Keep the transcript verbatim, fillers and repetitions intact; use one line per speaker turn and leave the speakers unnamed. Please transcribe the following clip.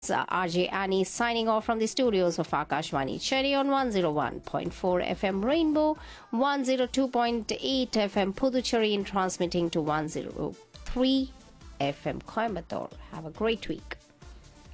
uh, R J Annie signing off from the studios of Akashvani Cherry on one oh one point four F M Rainbow, one oh two point eight F M Puducherry, and transmitting to one oh three F M Coimbatore. Have a great week.